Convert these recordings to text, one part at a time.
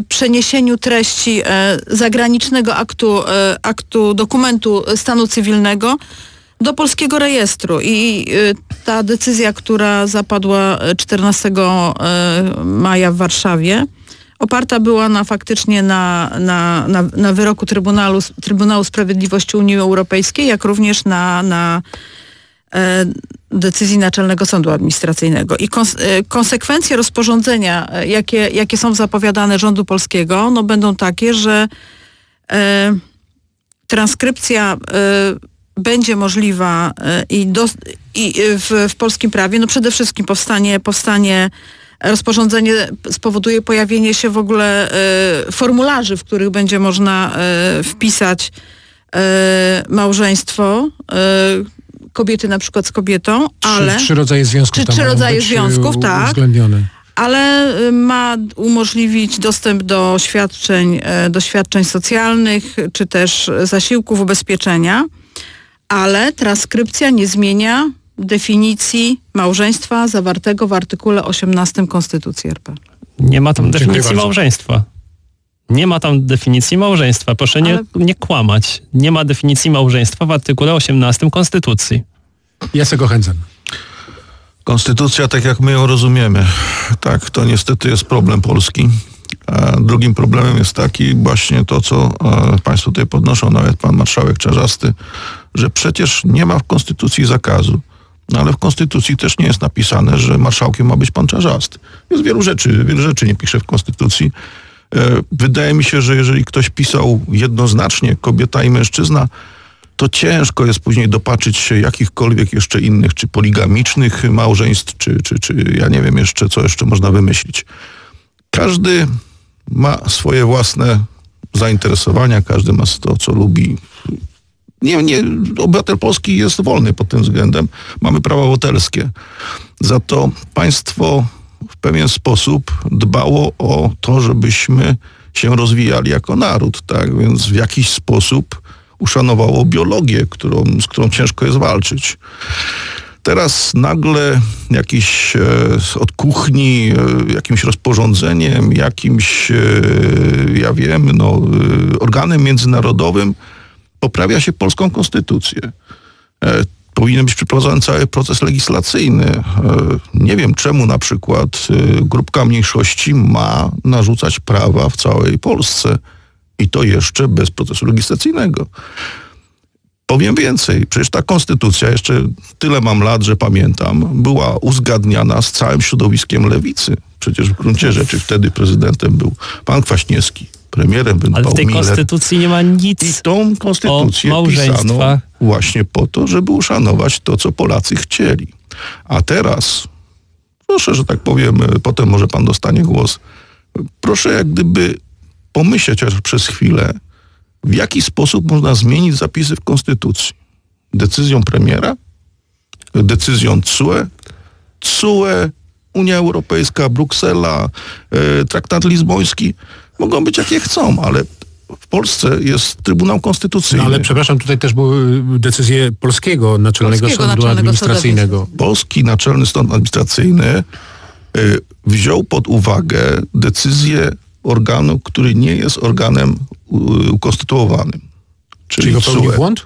przeniesieniu treści zagranicznego dokumentu stanu cywilnego do polskiego rejestru. I ta decyzja, która zapadła 14 maja w Warszawie, oparta była faktycznie na wyroku Trybunału Sprawiedliwości Unii Europejskiej, jak również na decyzji Naczelnego Sądu Administracyjnego. I konsekwencje rozporządzenia, jakie są zapowiadane rządu polskiego, no będą takie, że transkrypcja będzie możliwa w polskim prawie. No przede wszystkim powstanie rozporządzenie spowoduje pojawienie się w ogóle formularzy, w których będzie można wpisać małżeństwo kobiety na przykład z kobietą, ale... Trzy rodzaje związków tam trzy rodzaje związków, tak. Uwzględnione. Ale ma umożliwić dostęp do świadczeń socjalnych, czy też zasiłków, ubezpieczenia, ale transkrypcja nie zmienia definicji małżeństwa zawartego w artykule 18 Konstytucji RP. Nie ma tam definicji małżeństwa. Nie ma tam definicji małżeństwa. Proszę nie kłamać. Nie ma definicji małżeństwa w artykule 18 Konstytucji. Jacek Ochędzan. Konstytucja, tak jak my ją rozumiemy, tak, to niestety jest problem Polski. A drugim problemem jest taki właśnie to, co państwo tutaj podnoszą, nawet pan marszałek Czarzasty, że przecież nie ma w Konstytucji zakazu. No ale w Konstytucji też nie jest napisane, że marszałkiem ma być pan Czarzasty. Jest wielu rzeczy nie pisze w Konstytucji. Wydaje mi się, że jeżeli ktoś pisał jednoznacznie kobieta i mężczyzna, to ciężko jest później dopatrzyć się jakichkolwiek jeszcze innych, czy poligamicznych małżeństw, czy ja nie wiem jeszcze, co jeszcze można wymyślić. Każdy ma swoje własne zainteresowania, każdy ma to, co lubi. Obywatel polski jest wolny pod tym względem. Mamy prawa obywatelskie. Za to państwo w pewien sposób dbało o to, żebyśmy się rozwijali jako naród, tak? Więc w jakiś sposób uszanowało biologię, z którą ciężko jest walczyć. Teraz nagle jakiś od kuchni, jakimś rozporządzeniem, jakimś, organem międzynarodowym poprawia się polską konstytucję. Powinien być przeprowadzony cały proces legislacyjny. Nie wiem, czemu na przykład grupka mniejszości ma narzucać prawa w całej Polsce i to jeszcze bez procesu legislacyjnego. Powiem więcej, przecież ta konstytucja, jeszcze tyle mam lat, że pamiętam, była uzgadniana z całym środowiskiem lewicy. Przecież w gruncie rzeczy wtedy prezydentem był pan Kwaśniewski, premierem był Paul Miller. Ale w tej konstytucji nie ma nic i tą konstytucję pisano właśnie po to, żeby uszanować to, co Polacy chcieli. A teraz, proszę, że tak powiem, potem może pan dostanie głos, proszę jak gdyby pomyśleć chociaż przez chwilę, w jaki sposób można zmienić zapisy w Konstytucji. Decyzją premiera? Decyzją TSUE, Unia Europejska, Bruksela, Traktat Lizboński. Mogą być jakie chcą, ale w Polsce jest Trybunał Konstytucyjny. No ale przepraszam, tutaj też były decyzje Polskiego Naczelnego Sądu Administracyjnego. Polski Naczelny Sąd Administracyjny wziął pod uwagę decyzję organu, który nie jest organem ukonstytuowanym. Czyli popełnił błąd?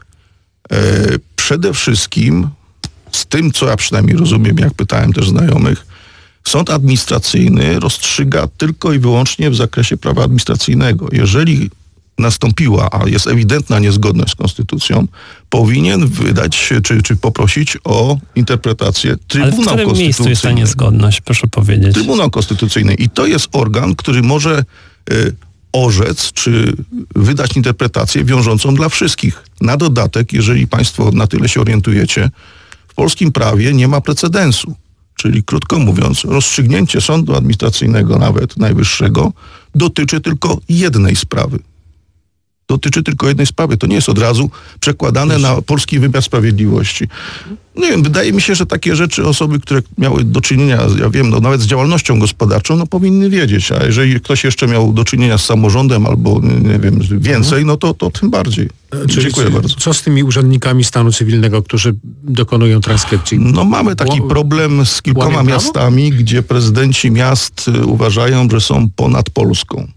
Przede wszystkim, z tym, co ja przynajmniej rozumiem, jak pytałem też znajomych, sąd administracyjny rozstrzyga tylko i wyłącznie w zakresie prawa administracyjnego. Jeżeli nastąpiła, a jest ewidentna niezgodność z konstytucją, powinien wydać, czy poprosić o interpretację Trybunał Konstytucyjny. Ale w którym miejscu jest ta niezgodność, proszę powiedzieć? Trybunał Konstytucyjny. I to jest organ, który może orzec, czy wydać interpretację wiążącą dla wszystkich. Na dodatek, jeżeli państwo na tyle się orientujecie, w polskim prawie nie ma precedensu. Czyli krótko mówiąc, rozstrzygnięcie sądu administracyjnego, nawet najwyższego, dotyczy tylko jednej sprawy. To nie jest od razu przekładane na polski wymiar sprawiedliwości. Nie wiem, wydaje mi się, że takie rzeczy osoby, które miały do czynienia, ja wiem, nawet z działalnością gospodarczą, powinny wiedzieć. A jeżeli ktoś jeszcze miał do czynienia z samorządem albo, nie wiem, więcej, to tym bardziej. Dziękuję bardzo. Co z tymi urzędnikami stanu cywilnego, którzy dokonują transkrypcji? No mamy taki problem z kilkoma miastami, gdzie prezydenci miast uważają, że są ponad Polską.